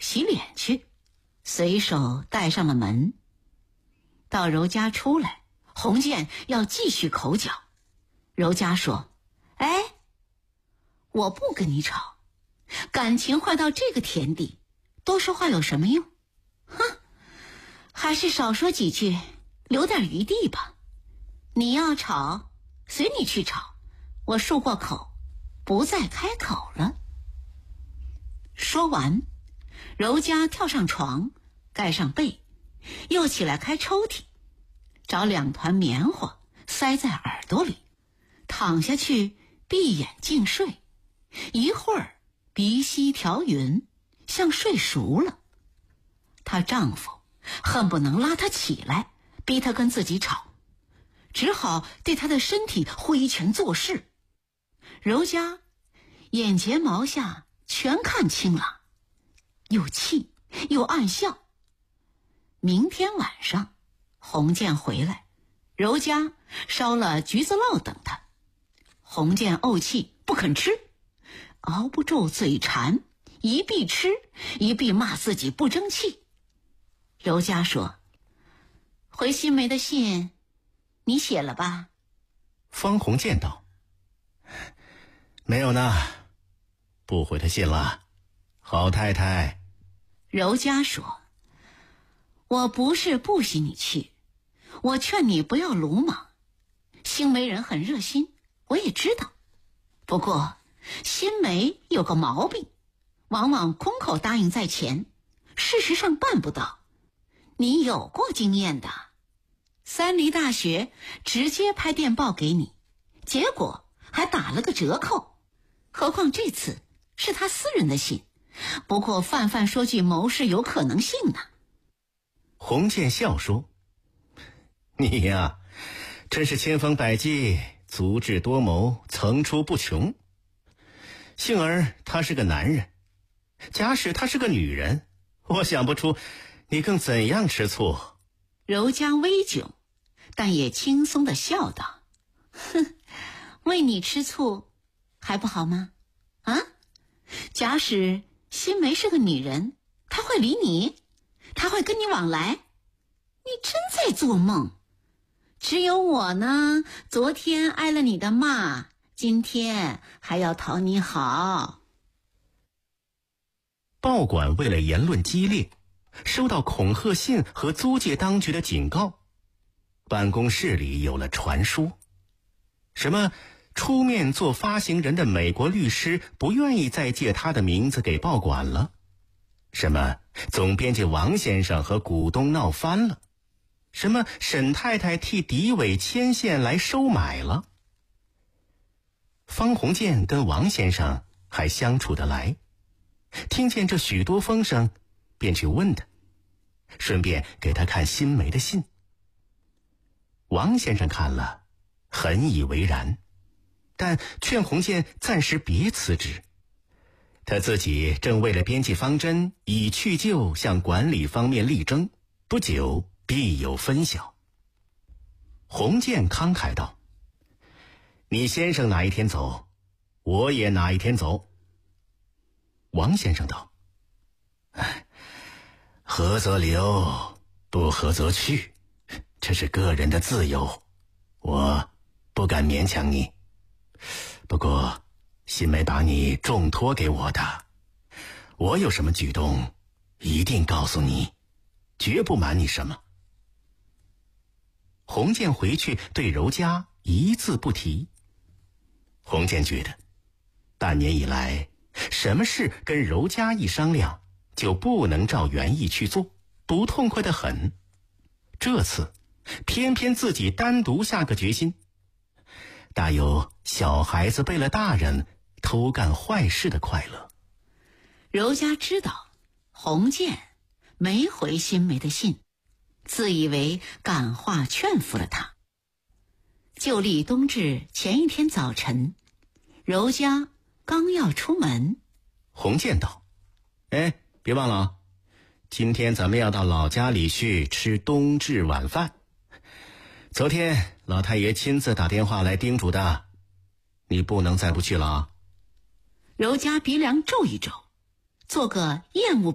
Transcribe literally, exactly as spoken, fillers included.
洗脸去，随手带上了门。到柔家出来，洪建要继续口角。柔家说：哎，我不跟你吵，感情坏到这个田地，多说话有什么用？哼，还是少说几句，留点余地吧。你要吵，随你去吵，我漱过口，不再开口了。说完，柔家跳上床，盖上被，又起来开抽屉，找两团棉花塞在耳朵里，躺下去闭眼静睡。一会儿鼻息调匀，像睡熟了。她丈夫恨不能拉她起来，逼她跟自己吵，只好对她的身体挥拳作势。柔家眼睫毛下全看清了，又气又暗笑。明天晚上洪建回来，柔家烧了橘子酪等他。洪建怄气不肯吃，熬不住嘴馋，一臂吃一臂骂自己不争气。柔家说：回新梅的信你写了吧？ 方洪建道：没有呢，不回他信了。好太太。 柔家说：我不是不许你去，我劝你不要鲁莽。新梅人很热心，我也知道，不过新梅有个毛病，往往空口答应在前，事实上办不到。你有过经验的，三梨大学直接拍电报给你，结果还打了个折扣。何况这次是他私人的信，不过泛泛说句谋事有可能性呢。 洪建笑说：你呀，真是千方百计，足智多谋，层出不穷。幸而他是个男人，假使他是个女人，我想不出你更怎样吃醋。 柔家微窘，但也轻松地笑道：哼，为你吃醋还不好吗？啊，假使新梅是个女人，她会理你？她会跟你往来？你真在做梦。只有我呢，昨天挨了你的骂，今天还要讨你好。 报馆为了言论激烈，收到恐吓信和租界当局的警告，办公室里有了传说，什么出面做发行人的美国律师不愿意再借他的名字给报馆了，什么总编辑王先生和股东闹翻了，什么沈太太替狄伟牵线来收买了。方鸿渐跟王先生还相处得来，听见这许多风声，便去问他，顺便给他看新梅的信。王先生看了，很以为然，但劝鸿渐暂时别辞职。他自己正为了编辑方针以去就向管理方面力争，不久必有分晓。鸿渐慷慨道：你先生哪一天走，我也哪一天走。王先生道：合则留，不合则去，这是个人的自由，我不敢勉强你。不过新梅把你重托给我的，我有什么举动一定告诉你，绝不瞒你什么。鸿渐回去对柔家一字不提。鸿渐觉得半年以来，什么事跟柔家一商量，就不能照原意去做，不痛快得很。这次偏偏自己单独下个决心，大有小孩子背了大人偷干坏事的快乐。 柔家知道鸿渐没回新梅的信，自以为感化劝服了他。旧历冬至前一天早晨，柔家刚要出门， 鸿渐道：哎，别忘了啊，今天咱们要到老家里去吃冬至晚饭。昨天老太爷亲自打电话来叮嘱的，你不能再不去了啊。 柔家鼻梁皱一皱，做个厌恶